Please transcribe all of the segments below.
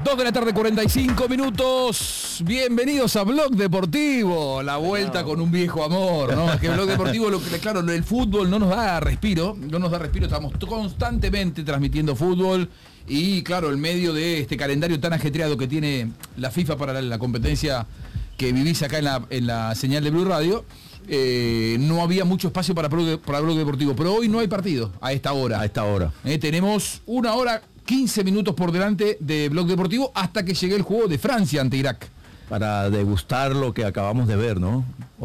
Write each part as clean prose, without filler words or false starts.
2 de la tarde, 45 minutos. Bienvenidos a Blog Deportivo. La vuelta con un viejo amor, ¿no? Es que Blog Deportivo, claro, el fútbol no nos da respiro. Estamos constantemente transmitiendo fútbol. Y claro, en medio de este calendario tan ajetreado que tiene la FIFA para la competencia que vivís acá en la señal de Blue Radio, no había mucho espacio para Blog Deportivo. Pero hoy no hay partido a esta hora. Tenemos 1 hora 15 minutos por delante de Blog Deportivo hasta que llegue el juego de Francia ante Irak. Para degustar lo que acabamos de ver, ¿no?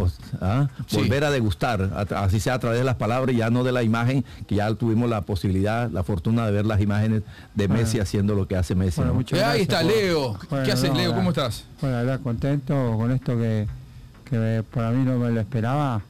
Volver a degustar, así sea a través de las palabras y ya no de la imagen, que ya tuvimos la posibilidad, la fortuna de ver las imágenes de Messi haciendo lo que hace Messi. Bueno, ¿no? Ahí está Leo. ¿Qué haces, Leo? ¿Cómo estás? Bueno, la verdad, contento con esto que para mí no me lo esperaba.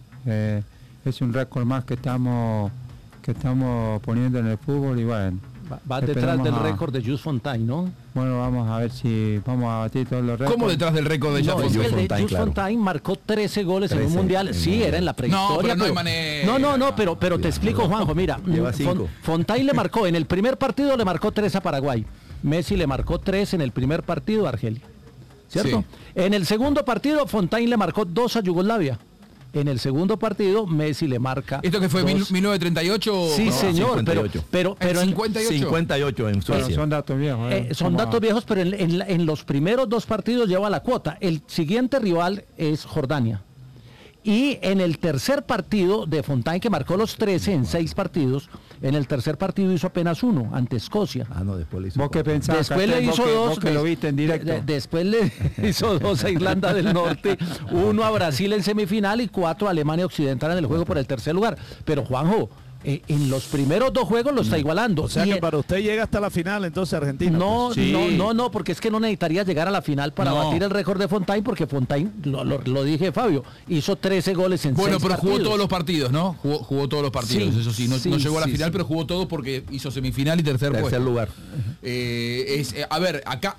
Es un récord más que estamos poniendo en el fútbol y bueno. Va detrás del récord de Jules Fontaine, ¿no? Bueno, vamos a ver si vamos a batir todos los récords. ¿Cómo detrás del récord de Jules Fontaine? Jules Fontaine marcó 13 goles en un mundial. Sí, era en la prehistoria. No, pero no hay manera. No, pero te explico, Juanjo, mira. Fontaine le marcó, en el primer partido le marcó 3 a Paraguay. Messi le marcó 3 en el primer partido a Argelia. ¿Cierto? Sí. En el segundo partido, Fontaine le marcó 2 a Yugoslavia. En el segundo partido, Messi le marca. ¿Esto que fue 1938? Sí, no, señor, 58. pero en 58 en Suecia. Bueno, son datos viejos. Son datos viejos, pero en los primeros 2 partidos lleva la cuota. El siguiente rival es Jordania. Y en el tercer partido de Fontaine, que marcó los 13 en 6 partidos, en el tercer partido hizo apenas 1 ante Escocia. Después le hizo. ¿Vos qué pensás? Después le hizo 2. Que lo viste en directo. Después le hizo 2 a Irlanda del Norte, 1 a Brasil en semifinal y 4 a Alemania Occidental en el juego por el tercer lugar. Pero Juanjo, en los primeros 2 juegos lo está igualando. O sea que para usted llega hasta la final, entonces Argentina. No, porque es que no necesitaría llegar a la final para batir el récord de Fontaine, porque Fontaine, lo dije Fabio, hizo 13 goles en 6 partidos. Pero jugó todos los partidos, ¿no? Jugó todos los partidos, eso sí. No llegó a la final, pero jugó todos porque hizo semifinal y tercer lugar. A ver, acá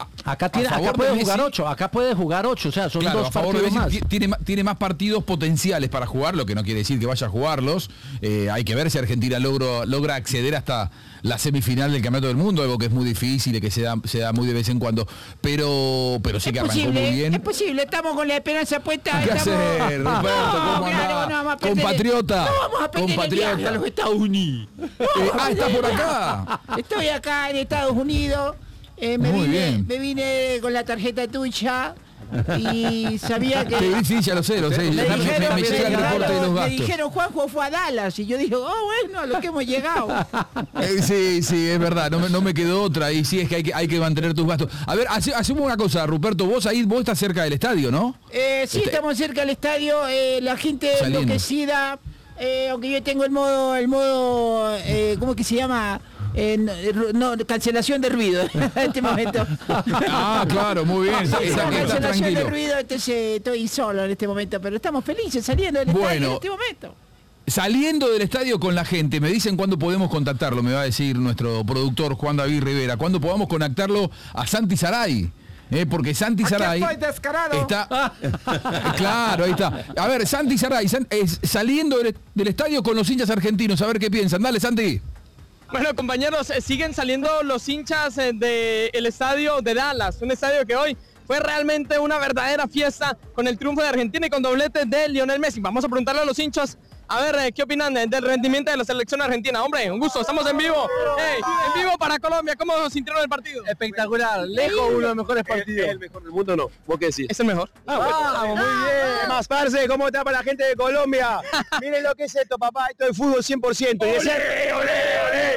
puede jugar 8, o sea, son 2 partidos más. Tiene más partidos potenciales para jugar, lo que no quiere decir que vaya a jugarlos. Hay que ver si Argentina logra acceder hasta la semifinal del Campeonato del Mundo, algo que es muy difícil y que se da muy de vez en cuando, pero sí que arrancó muy bien. Es posible, estamos con la esperanza puesta. ¿Qué hacer, Roberto? ¿Cómo andás? Compatriota. No vamos a perder a los Estados Unidos. ¿Estás por acá? Estoy acá en Estados Unidos. Me vine con la tarjeta tuya. Y sabía que... Sí, ya lo sé. Me llega el reporte de los gastos. Me dijeron, Juanjo fue a Dallas. Y yo dije, bueno, a lo que hemos llegado. Sí, es verdad. No me quedó otra. Y sí, es que hay que mantener tus gastos. A ver, hacemos una cosa, Ruperto. Vos estás cerca del estadio, ¿no? Sí, estamos cerca del estadio. La gente enloquecida. Aunque yo tengo el modo ¿cómo que se llama? Cancelación de ruido en este momento. Claro, muy bien. Cancelación de ruido, entonces estoy solo en este momento, pero estamos felices saliendo del estadio en este momento. Saliendo del estadio con la gente, me dicen cuándo podemos contactarlo, me va a decir nuestro productor Juan David Rivera, cuándo podamos contactarlo a Santi Saray. Porque Santi Saray está... Claro, ahí está. A ver, Santi Saray, saliendo del estadio con los hinchas argentinos, a ver qué piensan. Dale, Santi. Bueno, compañeros, siguen saliendo los hinchas del estadio de Dallas, un estadio que hoy fue realmente una verdadera fiesta con el triunfo de Argentina y con doblete de Lionel Messi. Vamos a preguntarle a los hinchas, a ver, ¿qué opinan del rendimiento de la selección argentina? Hombre, un gusto, estamos en vivo. En vivo para Colombia, ¿cómo sintieron el partido? Espectacular, lejos uno de los mejores partidos. ¿Es el mejor del mundo o no? ¿Vos qué decís? ¿Es el mejor? Vamos, muy bien. Más, parce, ¿cómo está para la gente de Colombia? Miren lo que es esto, papá, esto es fútbol 100%. ¡Olé, olé, olé!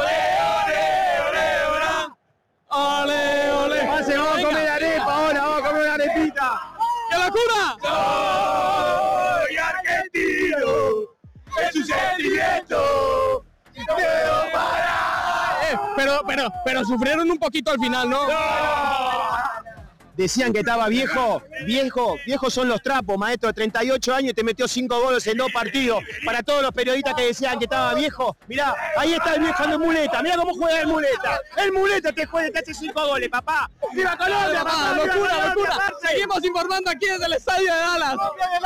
¡Olé, olé! Parce, vamos a comer arepa ahora, vamos a comer una arepita. ¡Qué locura! Soy argentino, es un sentimiento, y no puedo parar. Pero sufrieron un poquito al final, ¿no? decían que estaba viejo, viejos son los trapos, maestro, 38 años y te metió 5 goles en 2 partidos. Para todos los periodistas que decían que estaba viejo, mirá, ahí está el viejo en muleta, mirá cómo juega el muleta te juega, te hace 5 goles, papá. ¡Viva Colombia, papá! ¡Locura! Seguimos informando aquí desde el estadio de Dallas.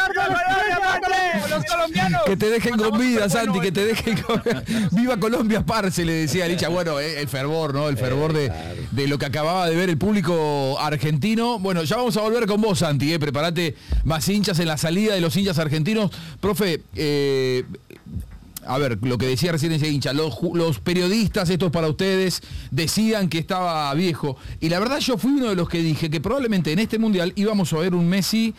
Los colombianos. Que te dejen con vida, Santi, que te dejen con... ¡Viva Colombia, parce! Le decía Licha. Bueno, el fervor, ¿no? El fervor de lo que acababa de ver el público argentino. Bueno, ya vamos a volver con vos, Santi, prepárate más hinchas en la salida de los hinchas argentinos. Profe, a ver, lo que decía recién ese hincha, los periodistas, estos para ustedes, decían que estaba viejo. Y la verdad yo fui uno de los que dije que probablemente en este Mundial íbamos a ver un Messi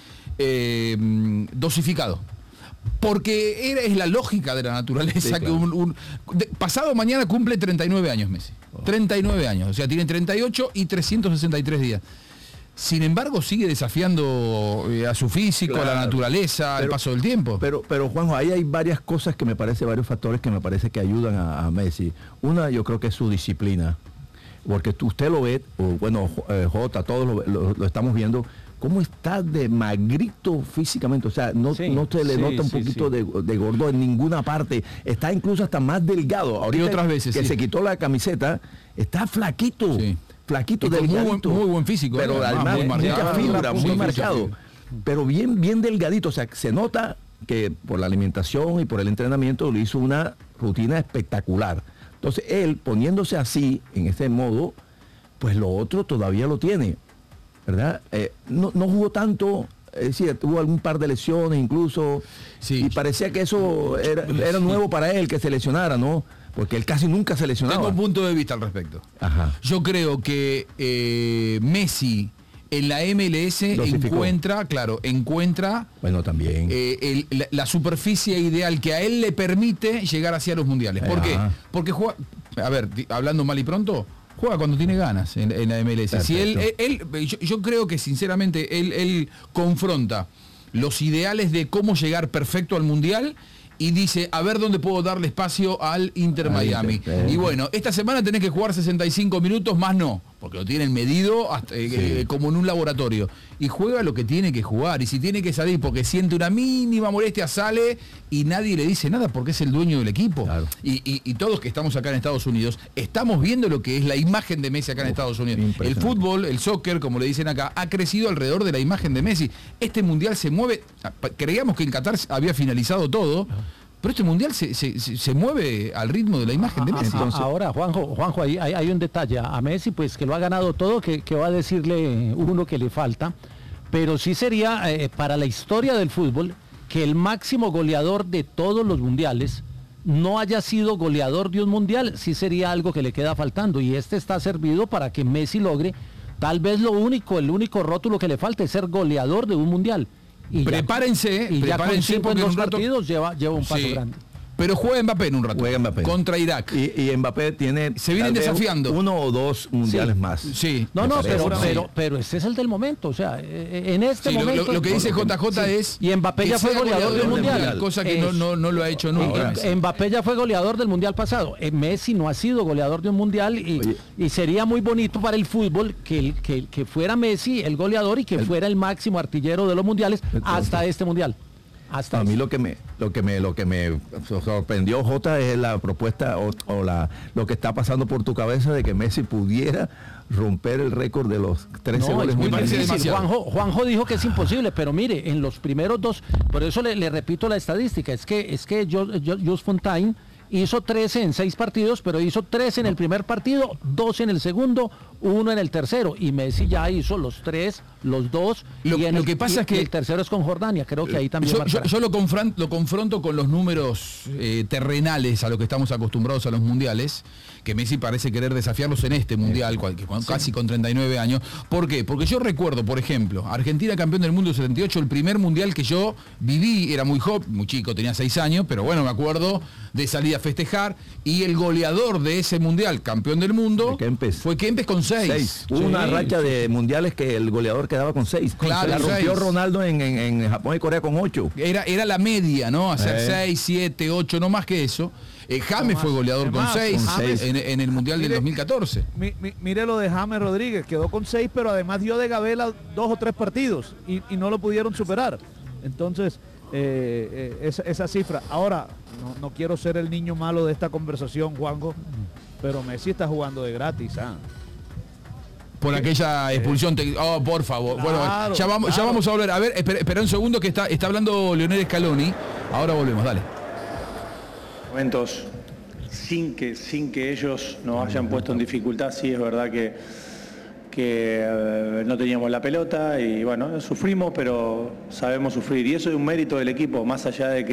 dosificado. Porque es la lógica de la naturaleza, sí, claro. Pasado mañana cumple 39 años Messi. 39 años, o sea, tiene 38 y 363 días. Sin embargo, sigue desafiando a su físico, claro, a la naturaleza, al paso del tiempo. Pero Juanjo, ahí hay varias cosas que me parece, varios factores que me parece que ayudan a Messi. Una, yo creo que es su disciplina. Porque usted lo ve, Jota, todos lo estamos viendo, cómo está de magrito físicamente, o sea, no se le nota un poquito de gordo en ninguna parte, está incluso hasta más delgado. Ahorita y otras veces, que se quitó la camiseta, está flaquito. Sí. Flaquito, delgadito. Muy buen físico. Pero además mucha fibra, muy marcado. Pero bien delgadito. O sea, se nota que por la alimentación y por el entrenamiento le hizo una rutina espectacular. Entonces él, poniéndose así, en este modo, pues lo otro todavía lo tiene, ¿verdad? No jugó tanto, es decir, tuvo algún par de lesiones incluso, sí. Y parecía que eso era nuevo para él, que se lesionara, ¿no? Porque él casi nunca se lesionaba. Tengo un punto de vista al respecto. Ajá. Yo creo que Messi en la MLS encuentra bueno, también la superficie ideal que a él le permite llegar hacia los mundiales. ¿Por qué? Porque juega, a ver, hablando mal y pronto, juega cuando tiene ganas en la MLS. Perfecto. Si yo creo que sinceramente él confronta los ideales de cómo llegar perfecto al mundial y dice, a ver dónde puedo darle espacio al Inter Miami. Y bueno, esta semana tenés que jugar 65 minutos, más no, porque lo tienen medido hasta, como en un laboratorio. Y juega lo que tiene que jugar, y si tiene que salir porque siente una mínima molestia, sale y nadie le dice nada porque es el dueño del equipo. Claro. Y todos que estamos acá en Estados Unidos, estamos viendo lo que es la imagen de Messi acá en Estados Unidos. El fútbol, el soccer, como le dicen acá, ha crecido alrededor de la imagen de Messi. Este mundial se mueve, creíamos que en Qatar había finalizado todo, pero este mundial se mueve al ritmo de la imagen de Messi. Entonces, ahora, Juanjo, ahí hay un detalle. A Messi, pues que lo ha ganado todo, que va a decirle uno que le falta, pero sí sería para la historia del fútbol que el máximo goleador de todos los mundiales no haya sido goleador de un mundial, sí sería algo que le queda faltando, y este está servido para que Messi logre, tal vez el único rótulo que le falta es ser goleador de un mundial. Y prepárense, ya con 5 en 2 partidos lleva un paso grande. Pero juega Mbappé en un rato. Juega Mbappé. Contra Irak. Y Mbappé tiene... Se vienen desafiando. 1 o 2 mundiales más. Sí. Pero ese es el del momento. O sea, en este momento... Lo que dice JJ es... Y Mbappé ya fue goleador del mundial. Cosa que no lo ha hecho nunca. Mbappé ya fue goleador del mundial pasado. Messi no ha sido goleador de un mundial y sería muy bonito para el fútbol que fuera Messi el goleador y que fuera el máximo artillero de los mundiales hasta este mundial. A mí lo que me sorprendió, Jota, es la propuesta lo que está pasando por tu cabeza de que Messi pudiera romper el récord de los 13 goles. Muy difícil. Juanjo dijo que es imposible, pero mire, en los primeros 2, por eso le repito la estadística, es que Jules Fontaine hizo 13 en 6 partidos, pero hizo 13 en el primer partido, 2 en el segundo, 1 en el tercero, y Messi ya hizo los 3, los 2, lo que pasa es que el tercero es con Jordania, creo que ahí también yo lo confronto con los números terrenales a los que estamos acostumbrados a los mundiales, que Messi parece querer desafiarlos en este mundial, casi con 39 años. ¿Por qué? Porque yo recuerdo, por ejemplo, Argentina campeón del mundo en 78, el primer mundial que yo viví, era muy joven, muy chico, tenía 6 años, pero bueno, me acuerdo de salir a festejar, y el goleador de ese mundial, campeón del mundo, fue Kempes con 6. Hubo una racha de mundiales que el goleador quedaba con 6. Claro, la rompió 6. Ronaldo en Japón y Corea con 8. Era la media, ¿no? Hacer 6, 7, 8, no más que eso. James fue goleador con 6 en el Mundial del 2014. Mire lo de James Rodríguez, quedó con 6, pero además dio de gabela 2 o 3 partidos y no lo pudieron superar. Entonces, esa cifra. Ahora, no quiero ser el niño malo de esta conversación, Juanjo, pero Messi está jugando de gratis. Por aquella expulsión. Oh, por favor. Claro, bueno, ya vamos a volver. A ver, espera un segundo que está hablando Lionel Scaloni. Ahora volvemos, dale. Momentos sin que ellos nos hayan puesto en dificultad, sí es verdad que no teníamos la pelota y bueno, sufrimos, pero sabemos sufrir y eso es un mérito del equipo, más allá de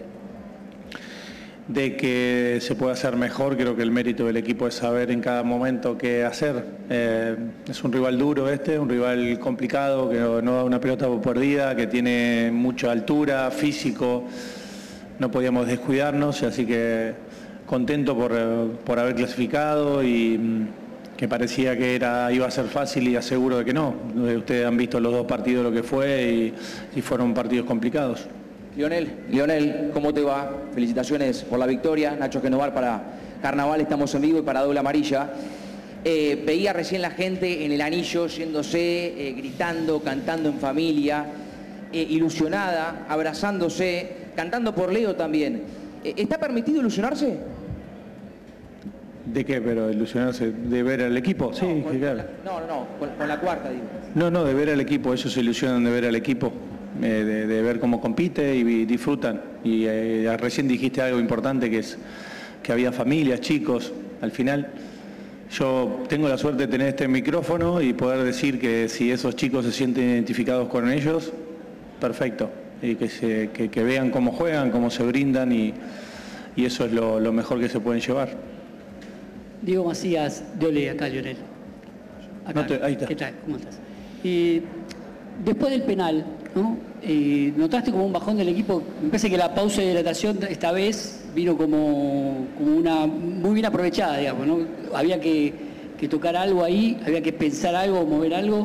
que se pueda hacer mejor. Creo que el mérito del equipo es saber en cada momento qué hacer. Es un rival duro un rival complicado, que no da una pelota por perdida, que tiene mucha altura, físico. No podíamos descuidarnos, así que contento por haber clasificado y que parecía que iba a ser fácil y aseguro de que no. Ustedes han visto los 2 partidos lo que fue y fueron partidos complicados. Lionel, ¿cómo te va? Felicitaciones por la victoria. Nacho Genovar para Carnaval, estamos en vivo y para Doble Amarilla. Veía recién la gente en el anillo yéndose, gritando, cantando en familia, ilusionada, abrazándose, cantando por Leo también. ¿Está permitido ilusionarse? ¿De qué? ¿Pero ilusionarse? ¿De ver al equipo? Sí, claro. Con la cuarta, digo. No, de ver al equipo, ellos se ilusionan de ver al equipo, de ver cómo compite y disfrutan. Y recién dijiste algo importante, que es que había familias, chicos. Al final, yo tengo la suerte de tener este micrófono y poder decir que si esos chicos se sienten identificados con ellos, perfecto. Y que vean cómo juegan, cómo se brindan y eso es lo mejor que se pueden llevar. Diego Macías, de Ole, acá, Lionel. Acá. Ahí está. ¿Qué tal? ¿Cómo estás? Después del penal, ¿no? ¿Notaste como un bajón del equipo? Me parece que la pausa de hidratación esta vez vino como una muy bien aprovechada, digamos, ¿no? Había que tocar algo ahí, había que pensar algo, mover algo.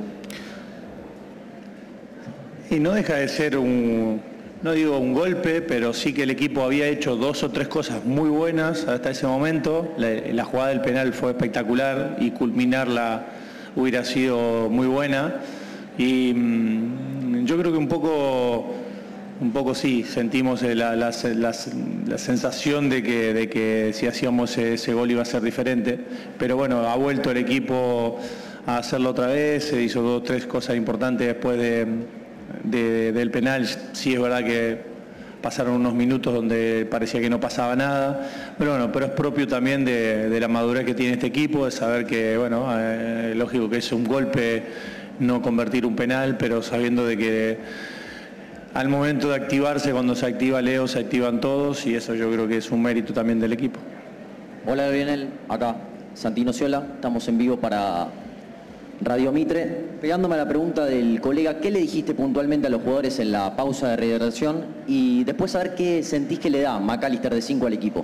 Y no deja de ser no digo un golpe, pero sí que el equipo había hecho 2 o 3 cosas muy buenas hasta ese momento. La jugada del penal fue espectacular y culminarla hubiera sido muy buena. Y yo creo que un poco sí, sentimos la sensación de que si hacíamos ese gol iba a ser diferente. Pero bueno, ha vuelto el equipo a hacerlo otra vez, se hizo 2 o 3 cosas importantes después del penal. Sí es verdad que pasaron unos minutos donde parecía que no pasaba nada, pero es propio también de la madurez que tiene este equipo, de saber que, lógico que es un golpe no convertir un penal, pero sabiendo de que al momento de activarse, cuando se activa Leo, se activan todos y eso yo creo que es un mérito también del equipo. Hola Lionel, acá Santino Ciola, estamos en vivo para Radio Mitre. Pegándome a la pregunta del colega, ¿qué le dijiste puntualmente a los jugadores en la pausa de rehidratación? Y después saber qué sentís que le da McAllister de 5 al equipo.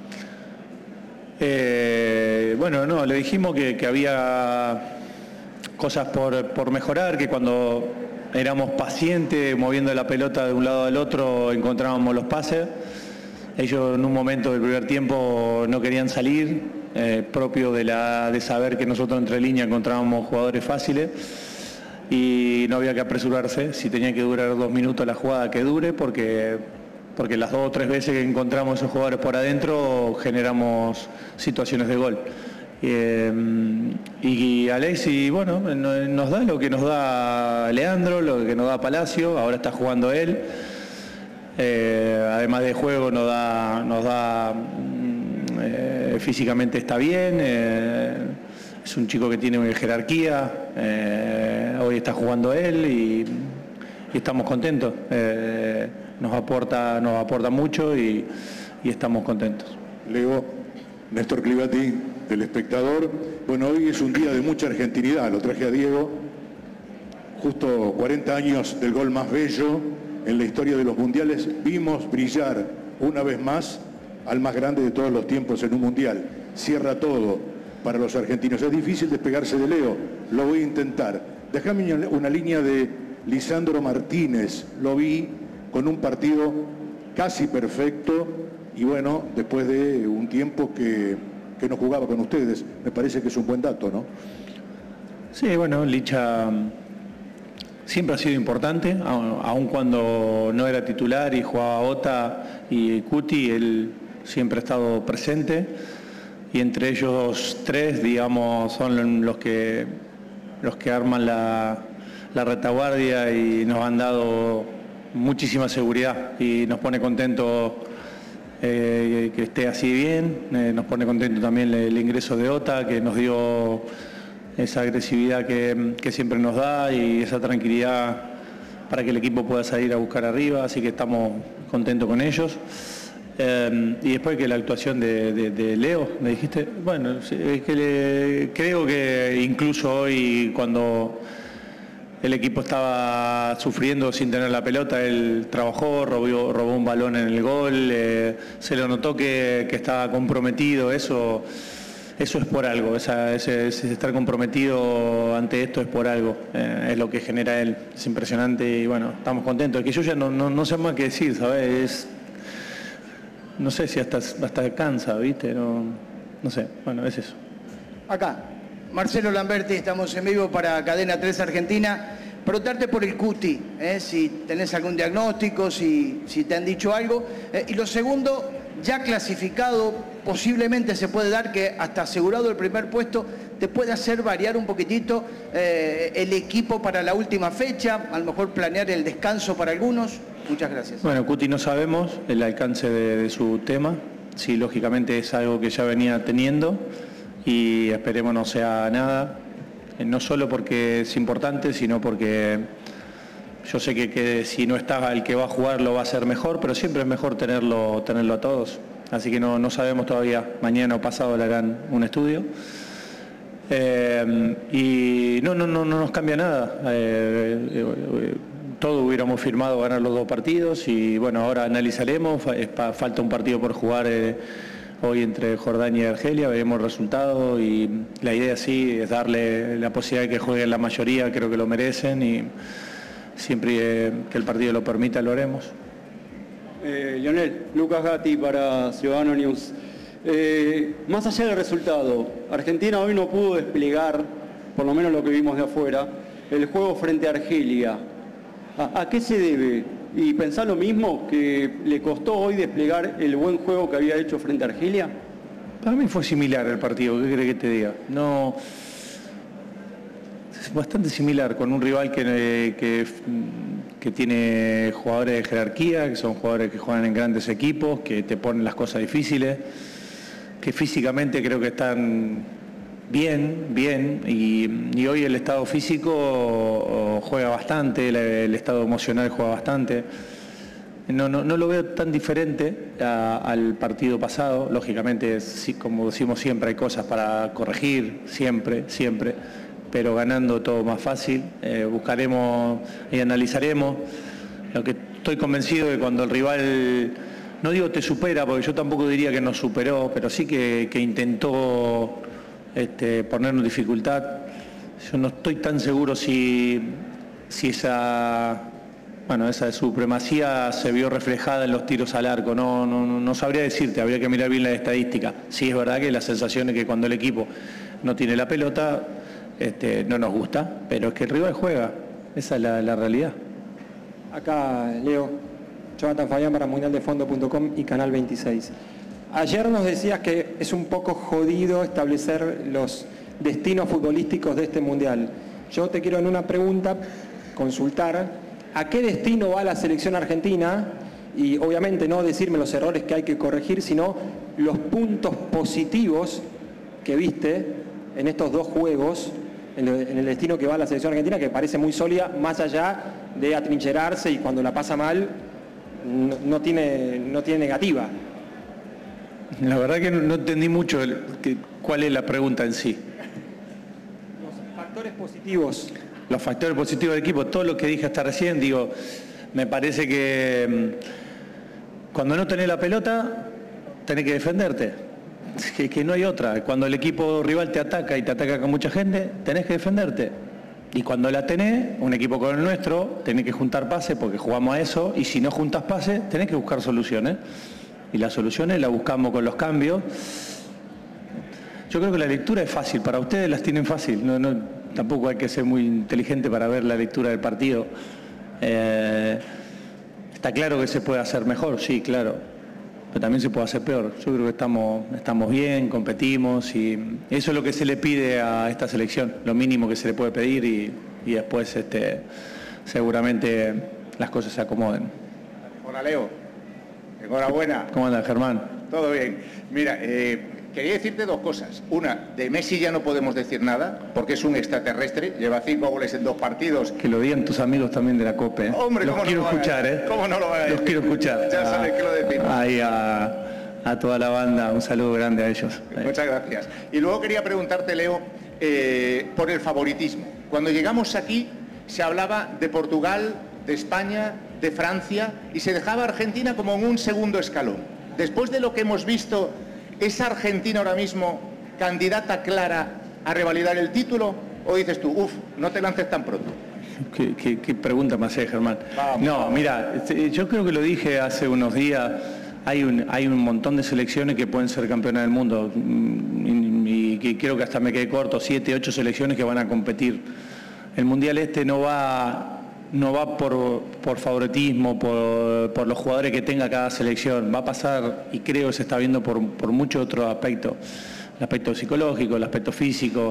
Le dijimos que había cosas por mejorar, que cuando éramos pacientes, moviendo la pelota de un lado al otro, encontrábamos los pases. Ellos en un momento del primer tiempo no querían salir, propio de saber que nosotros entre líneas encontrábamos jugadores fáciles y no había que apresurarse. Si tenía que durar 2 minutos la jugada, que dure, porque las 2 o 3 veces que encontramos esos jugadores por adentro generamos situaciones de gol. Y Alexis, nos da lo que nos da Leandro, lo que nos da Palacio, ahora está jugando él. Además de juego nos da físicamente está bien, es un chico que tiene jerarquía, hoy está jugando él y estamos contentos, nos aporta mucho y estamos contentos. Leo, Néstor Clivati, del Espectador. Hoy es un día de mucha argentinidad, lo traje a Diego, justo 40 años del gol más bello en la historia de los mundiales. Vimos brillar una vez más al más grande de todos los tiempos en un mundial. Cierra todo para los argentinos. Es difícil despegarse de Leo, lo voy a intentar. Déjame una línea de Lisandro Martínez, lo vi con un partido casi perfecto y bueno, después de un tiempo que no jugaba con ustedes, me parece que es un buen dato, ¿no? Sí, bueno, Licha siempre ha sido importante, aun cuando no era titular y jugaba Ota y Cuti, él siempre ha estado presente y entre ellos tres, digamos, son los que arman la retaguardia y nos han dado muchísima seguridad y nos pone contento que esté así bien, nos pone contento también el ingreso de Ota, que nos dio esa agresividad que siempre nos da y esa tranquilidad para que el equipo pueda salir a buscar arriba, así que estamos contentos con ellos. Y después que la actuación de Leo, me dijiste, bueno, es que creo que incluso hoy cuando el equipo estaba sufriendo sin tener la pelota, él trabajó, robó un balón en el gol, se lo notó que estaba comprometido, eso es por algo, ese estar comprometido ante esto es por algo, es lo que genera él, es impresionante y bueno, estamos contentos, es que yo ya no sé más qué decir, ¿sabes? No sé si hasta cansa, ¿viste? No sé, bueno, es eso. Acá, Marcelo Lamberti, estamos en vivo para Cadena 3 Argentina. Preguntarte por el Cuti, si tenés algún diagnóstico, si te han dicho algo. Y lo segundo, ya clasificado, posiblemente se puede dar que hasta asegurado el primer puesto, te puede hacer variar un poquitito el equipo para la última fecha, a lo mejor planear el descanso para algunos. Muchas gracias. Bueno, Cuti no sabemos el alcance de su tema, sí, lógicamente es algo que ya venía teniendo y esperemos no sea nada, no solo porque es importante, sino porque yo sé que si no está el que va a jugar lo va a hacer mejor, pero siempre es mejor tenerlo a todos, así que no sabemos todavía, mañana o pasado le harán un estudio. Y no nos cambia nada. Todos hubiéramos firmado ganar los 2 partidos y bueno, ahora analizaremos, falta un partido por jugar hoy entre Jordania y Argelia, veremos el resultado y la idea sí es darle la posibilidad de que jueguen la mayoría, creo que lo merecen y siempre que el partido lo permita lo haremos. Lionel, Lucas Gatti para Ciudadano News. Más allá del resultado, Argentina hoy no pudo desplegar, por lo menos lo que vimos de afuera, el juego frente a Argelia. ¿A qué se debe? ¿Y pensás lo mismo, que le costó hoy desplegar el buen juego que había hecho frente a Argelia? Para mí fue similar el partido, ¿qué crees que te diga? No, es bastante similar, con un rival que tiene jugadores de jerarquía, que son jugadores que juegan en grandes equipos, que te ponen las cosas difíciles, que físicamente creo que están bien, y hoy el estado físico juega bastante, el estado emocional juega bastante. No lo veo tan diferente al partido pasado. Lógicamente, sí, como decimos siempre, hay cosas para corregir, siempre, pero ganando todo más fácil. Buscaremos y analizaremos. Lo que estoy convencido de que cuando el rival, no digo te supera, porque yo tampoco diría que nos superó, pero sí que intentó ponernos dificultad. Yo no estoy tan seguro si esa supremacía se vio reflejada en los tiros al arco. No sabría decirte, habría que mirar bien la estadística. Sí es verdad que la sensación es que cuando el equipo no tiene la pelota, no nos gusta, pero es que el rival juega. Esa es la realidad. Acá, Leo, Jonathan Fabián para mundialdefondo.com y Canal 26. Ayer nos decías que es un poco jodido establecer los destinos futbolísticos de este mundial. Yo te quiero en una pregunta consultar a qué destino va la selección argentina y obviamente no decirme los errores que hay que corregir, sino los puntos positivos que viste en estos 2 juegos, en el destino que va la selección argentina, que parece muy sólida, más allá de atrincherarse y cuando la pasa mal no tiene negativa. La verdad que no entendí mucho cuál es la pregunta en sí. Los factores positivos. Los factores positivos del equipo, todo lo que dije hasta recién, digo, me parece que cuando no tenés la pelota, tenés que defenderte. que no hay otra. Cuando el equipo rival te ataca y te ataca con mucha gente, tenés que defenderte. Y cuando la tenés, un equipo como el nuestro, tenés que juntar pases porque jugamos a eso, y si no juntas pases, tenés que buscar soluciones. Y las soluciones las buscamos con los cambios. Yo creo que la lectura es fácil, para ustedes las tienen fácil, tampoco hay que ser muy inteligente para ver la lectura del partido. Está claro que se puede hacer mejor, sí, claro, pero también se puede hacer peor. Yo creo que estamos bien, competimos, y eso es lo que se le pide a esta selección, lo mínimo que se le puede pedir, y después seguramente las cosas se acomoden. Hola Leo, enhorabuena. ¿Cómo andas, Germán? Todo bien. Mira, quería decirte dos cosas. Una, de Messi ya no podemos decir nada, porque es un extraterrestre, lleva 5 goles en 2 partidos. Que lo digan tus amigos también de la COPE. Hombre, los quiero escuchar, ¿Cómo no lo van a decir? Los quiero escuchar. Ya sabes que lo decimos. Ahí a toda la banda, un saludo grande a ellos. Muchas gracias. Y luego quería preguntarte, Leo, por el favoritismo. Cuando llegamos aquí se hablaba de Portugal, de España, de Francia, y se dejaba a Argentina como en un segundo escalón. Después de lo que hemos visto, ¿es Argentina ahora mismo candidata clara a revalidar el título? ¿O dices tú, no te lances tan pronto? ¿Qué pregunta me haces, Germán? Vamos. Mira, yo creo que lo dije hace unos días, hay un montón de selecciones que pueden ser campeonas del mundo, y que creo que hasta me quedé corto, 7, 8 selecciones que van a competir. El Mundial no va por favoritismo, por los jugadores que tenga cada selección. Va a pasar, y creo que se está viendo por muchos otros aspectos. El aspecto psicológico, el aspecto físico.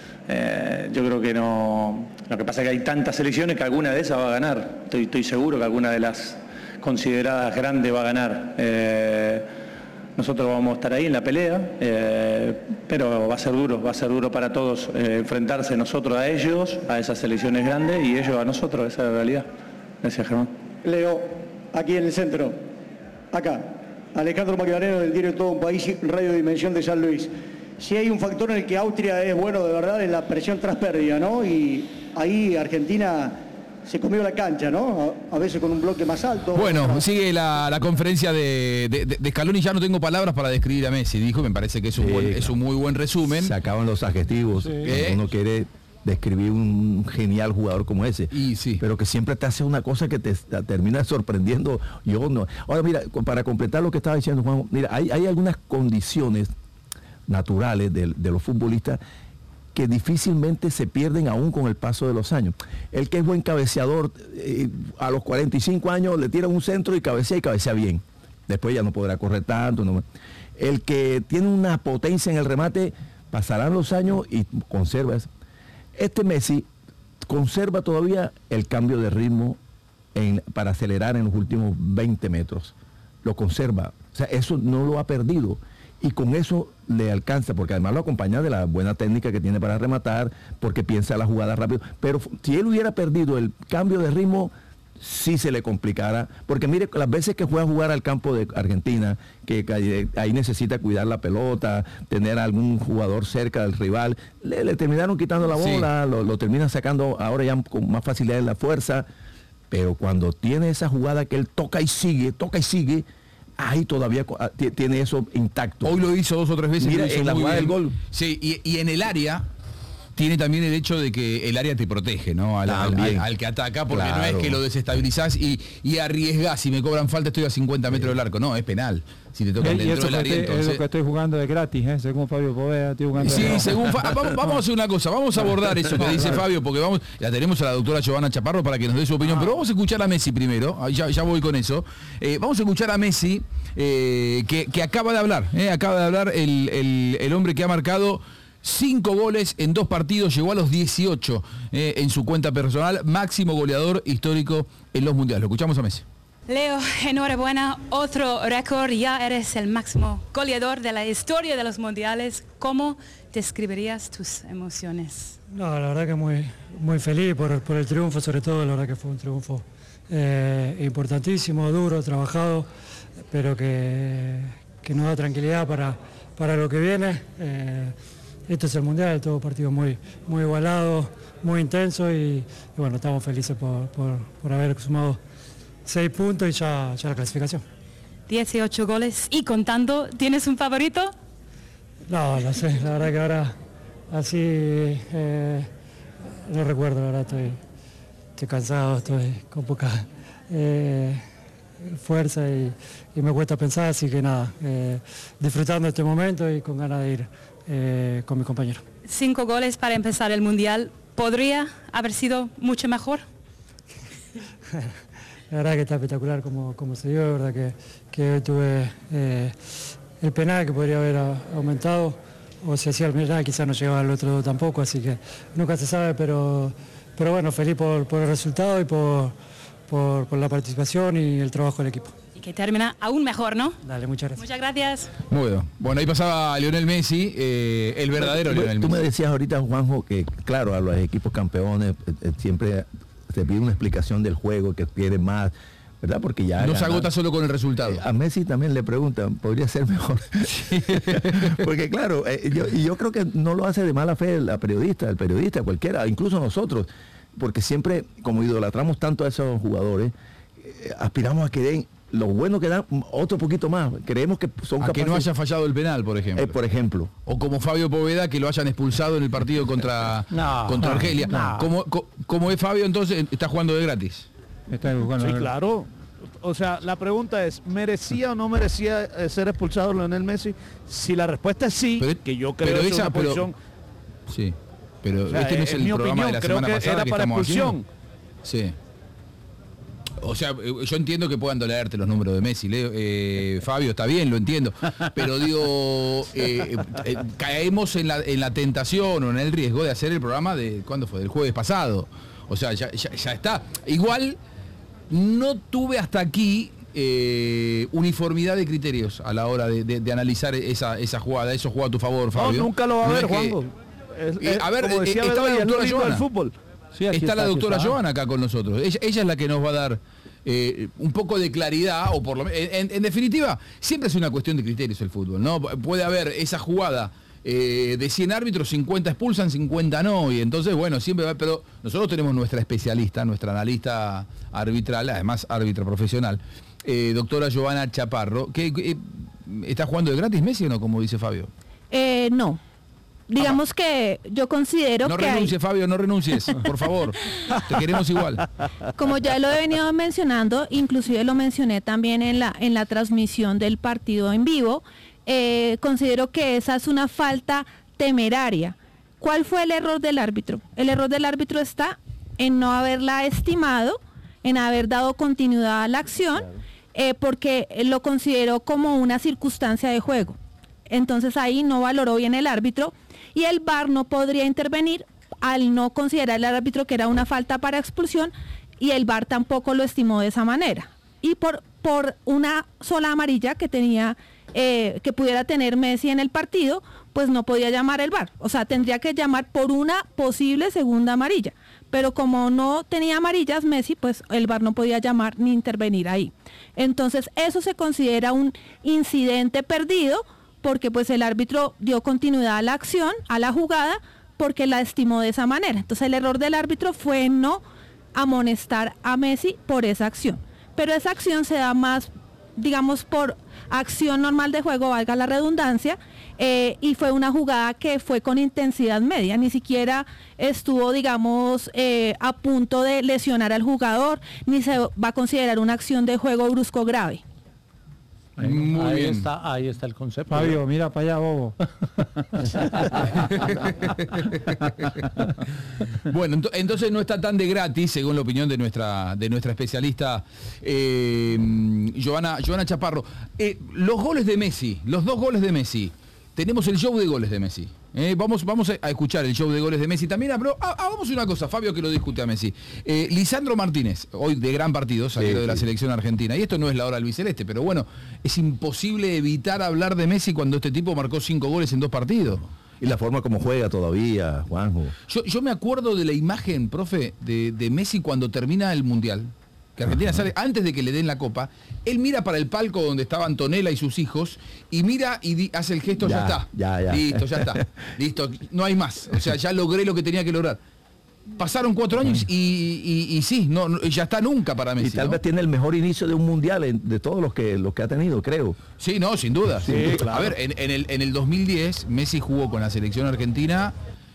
Yo creo que no. Lo que pasa es que hay tantas selecciones que alguna de esas va a ganar. Estoy seguro que alguna de las consideradas grandes va a ganar. Nosotros vamos a estar ahí en la pelea, pero va a ser duro para todos enfrentarse nosotros a ellos, a esas selecciones grandes, y ellos a nosotros, esa es la realidad. Gracias, Germán. Leo, aquí en el centro, acá, Alejandro Magdaleno del diario Todo un País, Radio Dimensión de San Luis. Si hay un factor en el que Austria es bueno de verdad, es la presión tras pérdida, ¿no? Y ahí Argentina se comió la cancha, ¿no? A veces con un bloque más alto. Bueno, sigue la conferencia de Scaloni. Ya no tengo palabras para describir a Messi, dijo. Me parece que es un muy buen resumen. Se acaban los adjetivos. Sí. Uno quiere describir un genial jugador como ese. Pero que siempre te hace una cosa que te termina sorprendiendo. Yo no. Ahora, mira, para completar lo que estaba diciendo Juan, mira, hay algunas condiciones naturales de los futbolistas que difícilmente se pierden aún con el paso de los años. El que es buen cabeceador, a los 45 años le tira un centro y cabecea bien. Después ya no podrá correr tanto. No. El que tiene una potencia en el remate, pasarán los años y conserva eso. Este Messi conserva todavía el cambio de ritmo para acelerar en los últimos 20 metros. Lo conserva. O sea, eso no lo ha perdido. Y con eso le alcanza, porque además lo acompaña de la buena técnica que tiene para rematar, porque piensa la jugada rápido. Pero si él hubiera perdido el cambio de ritmo, sí se le complicara. Porque mire, las veces que fue a jugar al campo de Argentina, que ahí necesita cuidar la pelota, tener algún jugador cerca del rival, le terminaron quitando la bola, lo terminan sacando ahora ya con más facilidad en la fuerza. Pero cuando tiene esa jugada que él toca y sigue, ahí todavía tiene eso intacto. Hoy lo hizo 2 o 3 veces. Mira, en la jugada del gol. Sí, y en el área tiene también el hecho de que el área te protege, ¿no? Al que ataca, porque no es que lo desestabilizás y arriesgás. Si me cobran falta estoy a 50 metros del arco. No, es penal. Si te tocan dentro del área, entonces... Es lo que estoy jugando de gratis, según Fabio Poveda, estoy jugando vamos a hacer una cosa, vamos a abordar eso que dice Fabio, porque la tenemos a la doctora Giovanna Chaparro para que nos dé su opinión, pero vamos a escuchar a Messi primero, ya voy con eso. Vamos a escuchar a Messi, que acaba de hablar, el hombre que ha marcado 5 goles en 2 partidos, llegó a los 18 en su cuenta personal, máximo goleador histórico en los mundiales. Lo escuchamos a Messi. Leo, enhorabuena, otro récord, ya eres el máximo goleador de la historia de los mundiales. ¿Cómo describirías tus emociones? No, la verdad que muy feliz por el triunfo, sobre todo, la verdad que fue un triunfo importantísimo, duro, trabajado, pero que nos da tranquilidad para lo que viene. Esto es el Mundial, todo partido muy igualado, muy intenso y bueno, estamos felices por haber sumado 6 puntos y ya la clasificación. 18 goles y contando, ¿tienes un favorito? No sé, la verdad que ahora así no recuerdo, la verdad estoy cansado, estoy con poca fuerza y me cuesta pensar, así que nada, disfrutando este momento y con ganas de ir con mi compañero. 5 goles para empezar el Mundial, ¿podría haber sido mucho mejor? La verdad que está espectacular como se dio, la verdad que hoy tuve el penal que podría haber aumentado, o si hacía el penal quizás no llegaba al otro tampoco, así que nunca se sabe, pero bueno, feliz por el resultado y por la participación y el trabajo del equipo. Y que termina aún mejor, ¿no? Dale, muchas gracias. Muchas gracias. Muy bien. Bueno, ahí pasaba Lionel Messi, el verdadero Lionel Messi. Tú me decías ahorita, Juanjo, que claro, a los equipos campeones siempre se pide una explicación del juego, que quiere más, ¿verdad? Porque ya no se agota solo con el resultado. A Messi también le preguntan, ¿podría ser mejor? Porque claro, yo creo que no lo hace de mala fe el periodista, cualquiera, incluso nosotros, porque siempre, como idolatramos tanto a esos jugadores, aspiramos a que den lo bueno que dan otro poquito más. Creemos que son capaces. Que no haya fallado el penal, por ejemplo. O como Fabio Poveda, que lo hayan expulsado en el partido contra Argelia. Como es Fabio, entonces está jugando de gratis. Sí, claro. O sea, la pregunta es, ¿merecía o no merecía ser expulsado Lionel Messi? Si la respuesta es sí, que yo creo que es una posición... Sí, pero o sea, este no es el mi programa opinión, de la creo semana que pasada era que para estamos expulsión. haciendo. Sí. O sea, yo entiendo que puedan dolerarte los números de Messi, Fabio, está bien, lo entiendo, pero digo, caemos en la tentación o en el riesgo de hacer el programa de, ¿cuándo fue? Del jueves pasado. O sea, ya está. Igual, no tuve hasta aquí uniformidad de criterios a la hora de analizar esa jugada, eso juega a tu favor, Fabio. No, nunca lo va a ver, Juanjo. A ver, está la doctora Joana. Sí, está la doctora Joana acá con nosotros. Ella es la que nos va a dar un poco de claridad, o por lo menos, en definitiva, siempre es una cuestión de criterios el fútbol, ¿no? Puede haber esa jugada de 100 árbitros, 50 expulsan, 50 no, y entonces, bueno, siempre va, pero nosotros tenemos nuestra especialista, nuestra analista arbitral, además árbitra profesional, doctora Joana Chaparro, que ¿está jugando de gratis Messi o no, como dice Fabio? No. Digamos que yo considero que... No renuncies, Fabio, no renuncies, por favor. Te queremos igual. Como ya lo he venido mencionando, inclusive lo mencioné también en la transmisión del partido en vivo, considero que esa es una falta temeraria. ¿Cuál fue el error del árbitro? El error del árbitro está en no haberla estimado, en haber dado continuidad a la acción, porque lo consideró como una circunstancia de juego. Entonces ahí no valoró bien el árbitro y el VAR no podría intervenir al no considerar el árbitro que era una falta para expulsión, y el VAR tampoco lo estimó de esa manera. Y por una sola amarilla que tenía, que pudiera tener Messi en el partido, pues no podía llamar el VAR. O sea, tendría que llamar por una posible segunda amarilla. Pero como no tenía amarillas Messi, pues el VAR no podía llamar ni intervenir ahí. Entonces eso se considera un incidente perdido, porque pues el árbitro dio continuidad a la acción, a la jugada, porque la estimó de esa manera. Entonces el error del árbitro fue no amonestar a Messi por esa acción. Pero esa acción se da más, digamos, por acción normal de juego, valga la redundancia, y fue una jugada que fue con intensidad media, ni siquiera estuvo, digamos, a punto de lesionar al jugador, ni se va a considerar una acción de juego brusco grave. Muy bien. Ahí está el concepto. Fabio, mira para allá, bobo. Bueno, entonces no está tan de gratis, según la opinión de nuestra especialista Joana Chaparro. Los goles de Messi, los 2 goles de Messi. Tenemos el show de goles de Messi. Vamos a escuchar el show de goles de Messi también. Hagamos una cosa, Fabio, que lo discute a Messi. Lisandro Martínez, hoy de gran partido, salido de la selección argentina. Y esto no es la hora albiceleste, pero bueno, es imposible evitar hablar de Messi cuando este tipo marcó 5 goles en 2 partidos. Y la forma como juega todavía, Juanjo. Yo me acuerdo de la imagen, profe, de Messi cuando termina el Mundial. Que Argentina sale antes de que le den la copa, él mira para el palco donde estaba Antonella y sus hijos, y mira y hace el gesto, ya está. Listo, ya está. Listo, no hay más. O sea, ya logré lo que tenía que lograr. pasaron 4 años y sí, no, ya está nunca para Messi. Y tal vez tiene el mejor inicio de un mundial de todos los que ha tenido, creo. Sí, no, sin duda. Sí, claro. A ver, en el 2010 Messi jugó con la selección argentina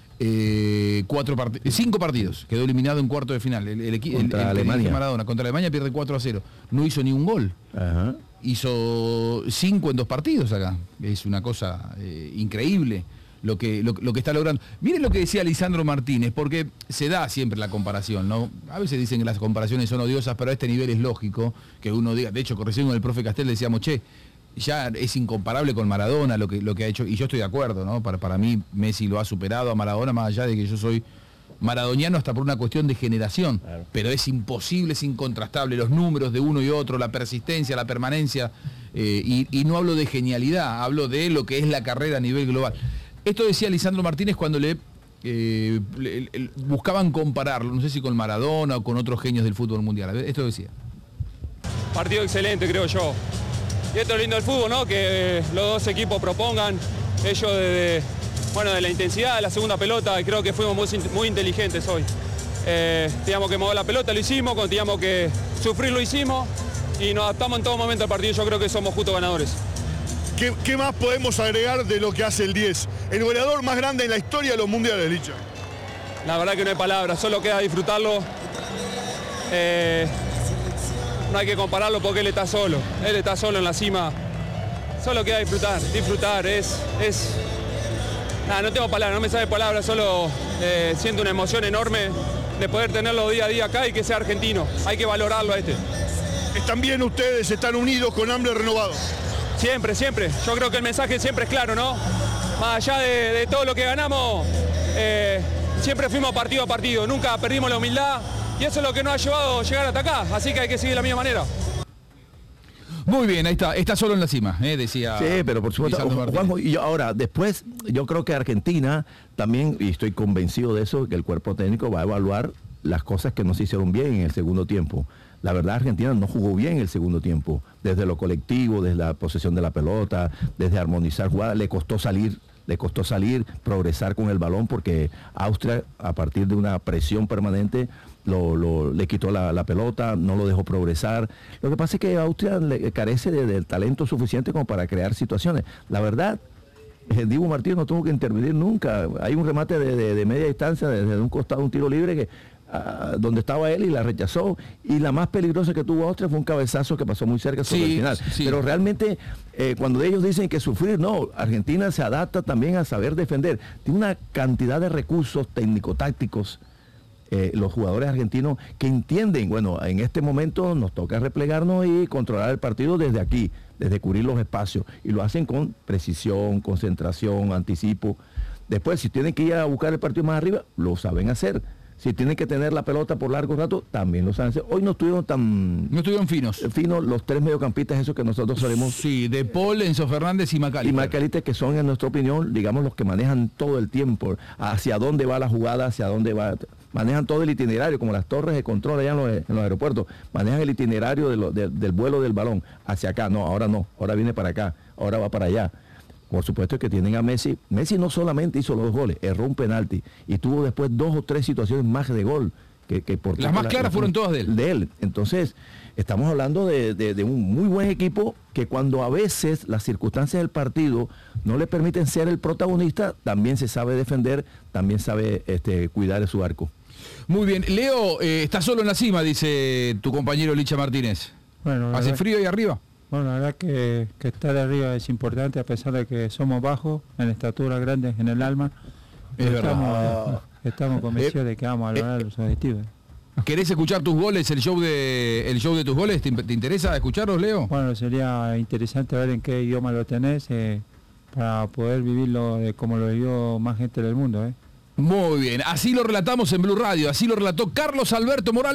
5 partidos. Quedó eliminado en cuarto de final. El contra Alemania. Maradona contra Alemania pierde 4-0. No hizo ni un gol. Ajá. Hizo 5 en 2 partidos acá. Es una cosa increíble lo que está logrando. Miren lo que decía Lisandro Martínez, porque se da siempre la comparación, ¿no? A veces dicen que las comparaciones son odiosas, pero a este nivel es lógico que uno diga. De hecho, recién con el profe Castel decíamos, che, ya es incomparable con Maradona lo que ha hecho, y yo estoy de acuerdo, ¿no? Para mí Messi lo ha superado a Maradona, más allá de que yo soy maradoniano hasta por una cuestión de generación, claro. Pero es imposible, es incontrastable, los números de uno y otro, la persistencia, la permanencia, y no hablo de genialidad, hablo de lo que es la carrera a nivel global. Esto decía Lisandro Martínez cuando le buscaban compararlo, no sé si con Maradona o con otros genios del fútbol mundial. A ver, esto decía. Partido excelente, creo yo. Y esto es lo lindo del fútbol, ¿no? Que los dos equipos propongan, ellos de la intensidad de la segunda pelota, y creo que fuimos muy inteligentes hoy. Teníamos que mover la pelota, lo hicimos, cuando teníamos que sufrir lo hicimos, y nos adaptamos en todo momento al partido. Yo creo que somos justos ganadores. ¿Qué más podemos agregar de lo que hace el 10? El goleador más grande en la historia de los mundiales, Licha. La verdad que no hay palabras, solo queda disfrutarlo. No hay que compararlo porque él está solo en la cima. Solo queda disfrutar, no tengo palabras, no me sale palabras, solo siento una emoción enorme de poder tenerlo día a día acá y que sea argentino. Hay que valorarlo a este. ¿Están bien ustedes, están unidos con hambre renovado? Siempre. Yo creo que el mensaje siempre es claro, ¿no? Más allá de todo lo que ganamos, siempre fuimos partido a partido, nunca perdimos la humildad. Y eso es lo que nos ha llevado a llegar hasta acá, así que hay que seguir de la misma manera. Muy bien, ahí está solo en la cima, decía. Sí, pero por supuesto, Juanjo, y ahora, después, yo creo que Argentina también, y estoy convencido de eso, que el cuerpo técnico va a evaluar las cosas que no se hicieron bien en el segundo tiempo. La verdad, Argentina no jugó bien el segundo tiempo, desde lo colectivo, desde la posesión de la pelota, desde armonizar jugadas, le costó salir, progresar con el balón, porque Austria, a partir de una presión permanente, le quitó la pelota, no lo dejó progresar. Lo que pasa es que Austria carece del talento suficiente como para crear situaciones. La verdad, Dibu Martínez no tuvo que intervenir nunca. Hay un remate de media distancia desde un costado, un tiro libre donde estaba él y la rechazó, y la más peligrosa que tuvo Austria fue un cabezazo que pasó muy cerca sobre el final. Sí. Pero realmente cuando ellos dicen que sufrir, no, Argentina se adapta también a saber defender. Tiene una cantidad de recursos técnico-tácticos los jugadores argentinos que entienden, bueno, en este momento nos toca replegarnos y controlar el partido desde aquí, desde cubrir los espacios, y lo hacen con precisión, concentración, anticipo. Después, si tienen que ir a buscar el partido más arriba, lo saben hacer. Si tienen que tener la pelota por largo rato, también lo saben hacer. Hoy no estuvieron finos los 3 mediocampistas, esos que nosotros solemos. Sí, De Paul, Enzo Fernández y Macalister. Y Macalister, que son, en nuestra opinión, digamos, los que manejan todo el tiempo, hacia dónde va la jugada, hacia dónde va. Manejan todo el itinerario, como las torres de control allá en los aeropuertos. Manejan el itinerario del vuelo del balón hacia acá. No, ahora viene para acá, ahora va para allá. Por supuesto que tienen a Messi. Messi no solamente hizo los 2 goles, erró un penalti y tuvo después 2 o 3 situaciones más de gol. Por las más claras fueron todas de él. Entonces, estamos hablando de un muy buen equipo que, cuando a veces las circunstancias del partido no le permiten ser el protagonista, también se sabe defender, también sabe cuidar de su arco. Muy bien. Leo, está solo en la cima, dice tu compañero Licha Martínez. Bueno, ¿hace frío ahí arriba? Bueno, la verdad que estar arriba es importante, a pesar de que somos bajos en estatura, grandes en el alma. Estamos convencidos de que vamos a lograr los objetivos. ¿Querés escuchar tus goles, el show de tus goles? ¿Te interesa escucharlos, Leo? Bueno, sería interesante ver en qué idioma lo tenés, para poder vivirlo como lo vivió más gente del mundo. Muy bien, así lo relatamos en Blue Radio, así lo relató Carlos Alberto Morales.